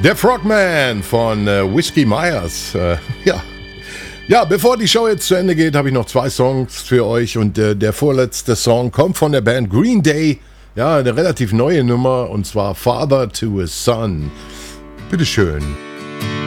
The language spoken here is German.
Der Frogman von Whiskey Myers. Ja, bevor die Show jetzt zu Ende geht, habe ich noch 2 Songs für euch. Und der vorletzte Song kommt von der Band Green Day. Ja, eine relativ neue Nummer. Und zwar Father to a Son. Bitteschön.